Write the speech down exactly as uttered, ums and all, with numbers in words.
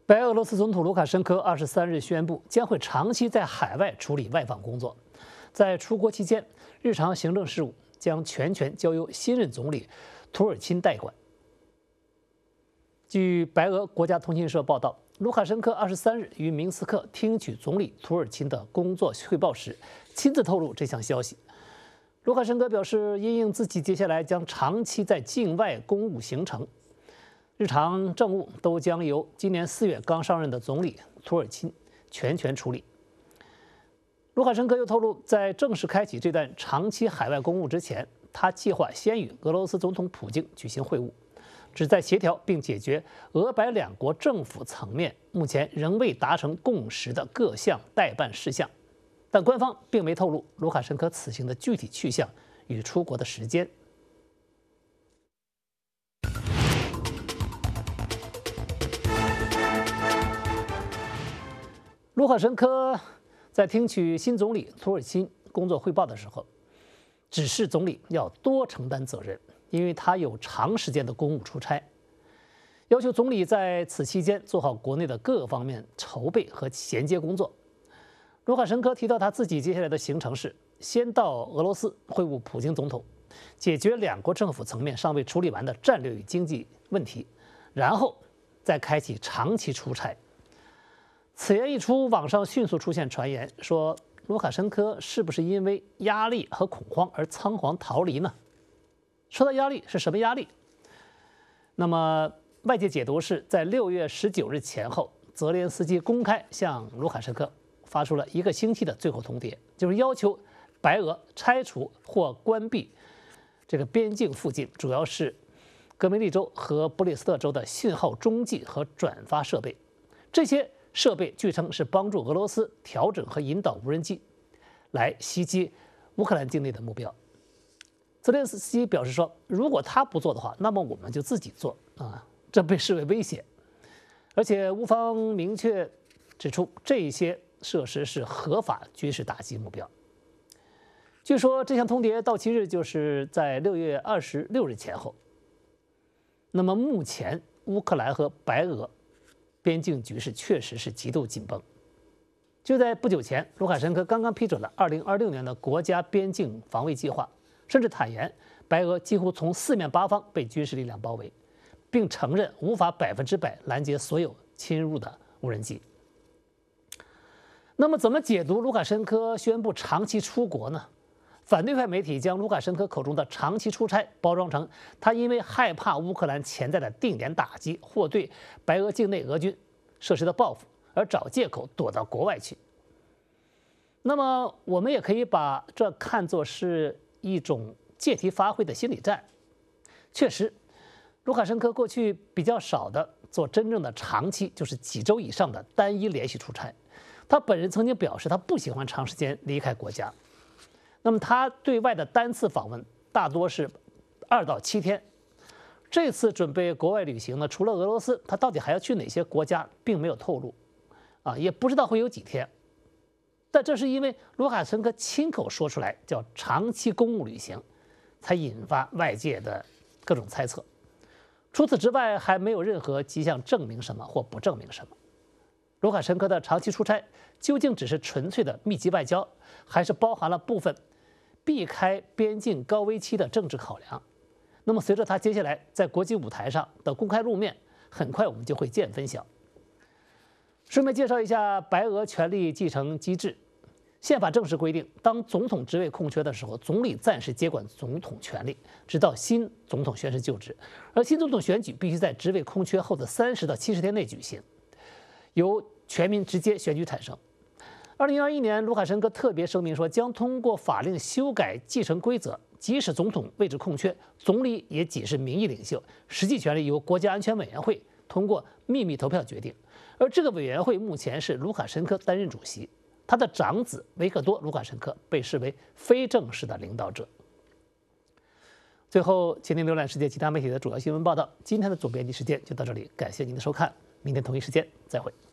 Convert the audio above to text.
白俄罗斯总统卢卡申科二十三日宣布，将会长期在海外处理外访工作，在出国期间，日常行政事务将全权交由新任总理图尔钦代管。据白俄国家通讯社报道，卢卡申科二十三日于明斯克听取总理图尔钦的工作汇报时，亲自透露这项消息。卢卡申科表示，因应自己接下来将长期在境外公务行程，日常政务都将由今年四月刚上任的总理图尔钦全权处理。卢卡申科又透露，在正式开启这段长期海外公务之前，他计划先与俄罗斯总统普京举行会晤，旨在协调并解决俄白两国政府层面目前仍未达成共识的各项待办事项。但官方并没透露卢卡申科此行的具体去向与出国的时间。卢卡申科在听取新总理图尔钦工作汇报的时候，指示总理要多承担责任，因为他有长时间的公务出差，要求总理在此期间做好国内的各方面筹备和衔接工作。卢卡申科提到，他自己接下来的行程是先到俄罗斯会晤普京总统，解决两国政府层面尚未处理完的战略与经济问题，然后再开启长期出差。此言一出，网上迅速出现传言，说卢卡申科是不是因为压力和恐慌而仓皇逃离呢？说到压力，是什么压力？那么外界解读是在六月十九日前后，泽连斯基公开向卢卡申科发出了一个星期的最后通牒，就是要求白俄拆除或关闭这个边境附近，主要是格梅利州和布列斯特州的信号中继和转发设备。这些设备据称是帮助俄罗斯调整和引导无人机来袭击乌克兰境内的目标。泽连斯基表示说，如果他不做的话，那么我们就自己做啊，这被视为威胁。而且乌方明确指出，这些设施是合法军事打击目标。据说这项通牒到期日就是在六月二十六日前后。那么目前乌克兰和白俄边境局势确实是极度紧绷。就在不久前，卢卡申科刚刚批准了二零二六年的国家边境防卫计划，甚至坦言白俄几乎从四面八方被军事力量包围，并承认无法百分之百拦截所有侵入的无人机。那么怎么解读卢卡申科宣布长期出国呢？反对派媒体将卢卡申科口中的长期出差包装成他因为害怕乌克兰潜在的定点打击或对白俄境内俄军设施的报复而找借口躲到国外去。那么我们也可以把这看作是一种借题发挥的心理战。确实，卢卡申科过去比较少的做真正的长期，就是几周以上的单一连续出差。他本人曾经表示，他不喜欢长时间离开国家。那么他对外的单次访问大多是二到七天。这次准备国外旅行呢，除了俄罗斯，他到底还要去哪些国家，并没有透露，啊，也不知道会有几天。但这是因为卢卡申科亲口说出来叫长期公务旅行，才引发外界的各种猜测。除此之外，还没有任何迹象证明什么或不证明什么。卢卡申科的长期出差究竟只是纯粹的密集外交，还是包含了部分避开边境高危期的政治考量？那么随着他接下来在国际舞台上的公开露面，很快我们就会见分晓。顺便介绍一下白俄权力继承机制。宪法正式规定，当总统职位空缺的时候，总理暂时接管总统权力，直到新总统宣誓就职。而新总统选举必须在职位空缺后的三十到七十天内举行，由全民直接选举产生。二零二一年，卢卡申科特别声明说，将通过法令修改继承规则，即使总统位置空缺，总理也仅是名义领袖，实际权力由国家安全委员会通过秘密投票决定。而这个委员会目前是卢卡申科担任主席，他的长子维克多·卢卡申科被视为非正式的领导者。最后，请您浏览世界其他媒体的主要新闻报道。今天的总编辑时间就到这里，感谢您的收看，明天同一时间再会。